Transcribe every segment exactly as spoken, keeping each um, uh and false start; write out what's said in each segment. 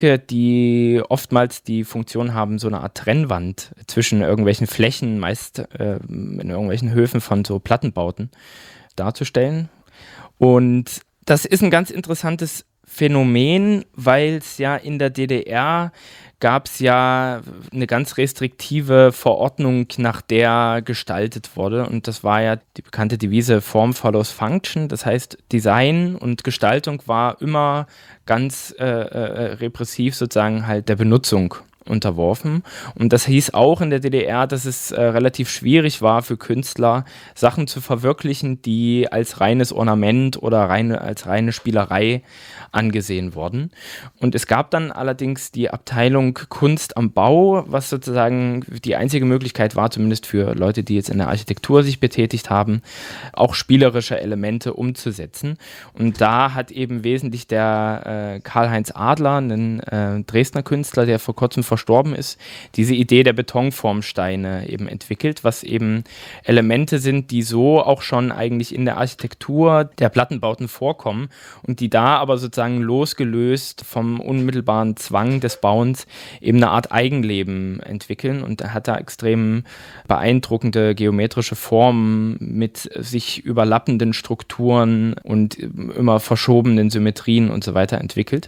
die oftmals die Funktion haben, so eine Art Trennwand zwischen irgendwelchen Flächen, meist äh, in irgendwelchen Höfen von so Plattenbauten darzustellen. Und das ist ein ganz interessantes Phänomen, weil es ja in der D D R gab es ja eine ganz restriktive Verordnung, nach der gestaltet wurde. Und das war ja die bekannte Devise Form follows Function. Das heißt, Design und Gestaltung war immer ganz äh, äh, repressiv sozusagen halt der Benutzung unterworfen. Und das hieß auch in der D D R, dass es äh, relativ schwierig war für Künstler, Sachen zu verwirklichen, die als reines Ornament oder reine, als reine Spielerei angesehen wurden. Und es gab dann allerdings die Abteilung Kunst am Bau, was sozusagen die einzige Möglichkeit war, zumindest für Leute, die jetzt in der Architektur sich betätigt haben, auch spielerische Elemente umzusetzen. Und da hat eben wesentlich der äh, Karl-Heinz Adler, ein äh, Dresdner Künstler, der vor kurzem verstorben ist, diese Idee der Betonformsteine eben entwickelt, was eben Elemente sind, die so auch schon eigentlich in der Architektur der Plattenbauten vorkommen und die da aber sozusagen losgelöst vom unmittelbaren Zwang des Bauens eben eine Art Eigenleben entwickeln. Und er hat da extrem beeindruckende geometrische Formen mit sich überlappenden Strukturen und immer verschobenen Symmetrien und so weiter entwickelt.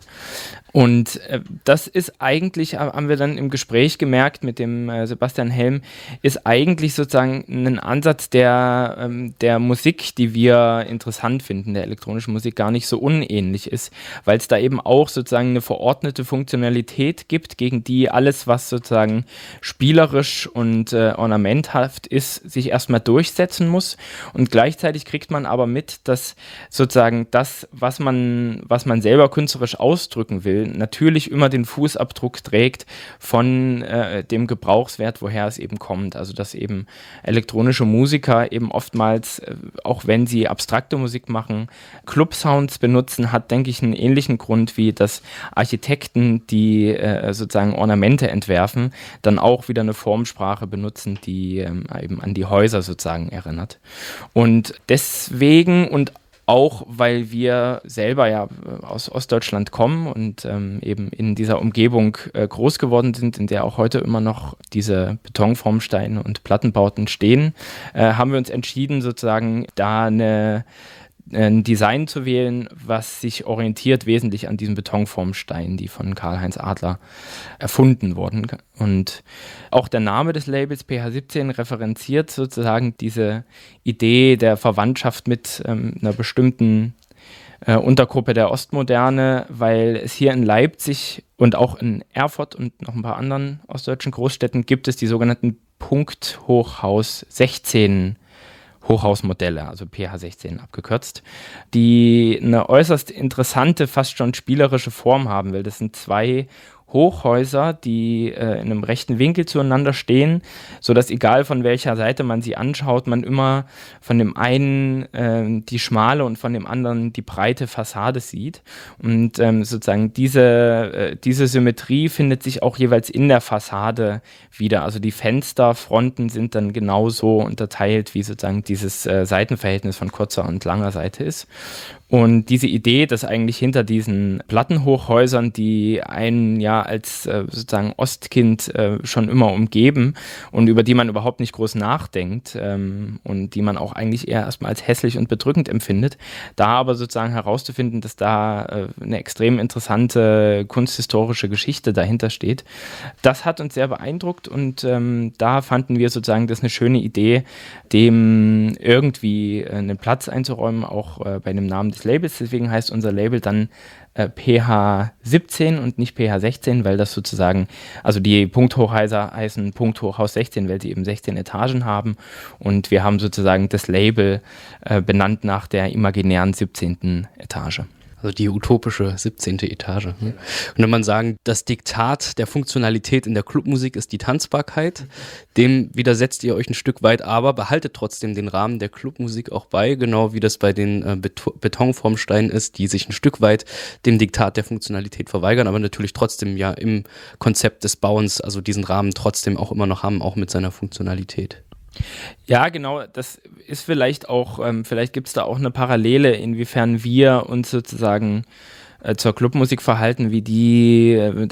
Und äh, das ist eigentlich, haben wir dann im Gespräch gemerkt mit dem äh, Sebastian Helm, ist eigentlich sozusagen ein Ansatz der, ähm, der Musik, die wir interessant finden, der elektronischen Musik, gar nicht so unähnlich ist, weil es da eben auch sozusagen eine verordnete Funktionalität gibt, gegen die alles, was sozusagen spielerisch und äh, ornamenthaft ist, sich erstmal durchsetzen muss. Und gleichzeitig kriegt man aber mit, dass sozusagen das, was man, was man selber künstlerisch ausdrücken will, natürlich immer den Fußabdruck trägt von äh, dem Gebrauchswert, woher es eben kommt. Also dass eben elektronische Musiker eben oftmals, äh, auch wenn sie abstrakte Musik machen, Club-Sounds benutzen, hat, denke ich, einen ähnlichen Grund, wie dass Architekten, die äh, sozusagen Ornamente entwerfen, dann auch wieder eine Formsprache benutzen, die ähm, eben an die Häuser sozusagen erinnert. Und deswegen und auch weil wir selber ja aus Ostdeutschland kommen und ähm, eben in dieser Umgebung äh, groß geworden sind, in der auch heute immer noch diese Betonformsteine und Plattenbauten stehen, äh, haben wir uns entschieden, sozusagen da eine ein Design zu wählen, was sich orientiert wesentlich an diesen Betonformsteinen, die von Karl-Heinz Adler erfunden wurden. Und auch der Name des Labels P H siebzehn referenziert sozusagen diese Idee der Verwandtschaft mit ähm, einer bestimmten äh, Untergruppe der Ostmoderne, weil es hier in Leipzig und auch in Erfurt und noch ein paar anderen ostdeutschen Großstädten gibt es die sogenannten Punkthochhaus sechzehn Hochhausmodelle, also P H sechzehn abgekürzt, die eine äußerst interessante, fast schon spielerische Form haben will. Das sind zwei Hochhäuser, die äh, in einem rechten Winkel zueinander stehen, sodass egal von welcher Seite man sie anschaut, man immer von dem einen äh, die schmale und von dem anderen die breite Fassade sieht. Und ähm, sozusagen diese, äh, diese Symmetrie findet sich auch jeweils in der Fassade wieder. Also die Fensterfronten sind dann genauso unterteilt, wie sozusagen dieses äh, Seitenverhältnis von kurzer und langer Seite ist. Und diese Idee, dass eigentlich hinter diesen Plattenhochhäusern, die einen ja als äh, sozusagen Ostkind äh, schon immer umgeben und über die man überhaupt nicht groß nachdenkt ähm, und die man auch eigentlich eher erstmal als hässlich und bedrückend empfindet, da aber sozusagen herauszufinden, dass da äh, eine extrem interessante kunsthistorische Geschichte dahinter steht, das hat uns sehr beeindruckt und ähm, da fanden wir sozusagen das eine schöne Idee, dem irgendwie äh, einen Platz einzuräumen, auch äh, bei dem Namen des Labels. Deswegen heißt unser Label dann äh, P H siebzehn und nicht P H sechzehn, weil das sozusagen, also die Punkthochhäuser heißen Punkthochhaus sechzehn, weil sie eben sechzehn Etagen haben und wir haben sozusagen das Label äh, benannt nach der imaginären siebzehnten Etage. Also die utopische siebzehnte Etage. Ne? Und wenn man sagen, das Diktat der Funktionalität in der Clubmusik ist die Tanzbarkeit, dem widersetzt ihr euch ein Stück weit, aber behaltet trotzdem den Rahmen der Clubmusik auch bei, genau wie das bei den äh, Bet- Betonformsteinen ist, die sich ein Stück weit dem Diktat der Funktionalität verweigern, aber natürlich trotzdem ja im Konzept des Bauens, also diesen Rahmen trotzdem auch immer noch haben, auch mit seiner Funktionalität. Ja, genau, das ist vielleicht auch, ähm, vielleicht gibt es da auch eine Parallele, inwiefern wir uns sozusagen äh, zur Clubmusik verhalten, wie die äh,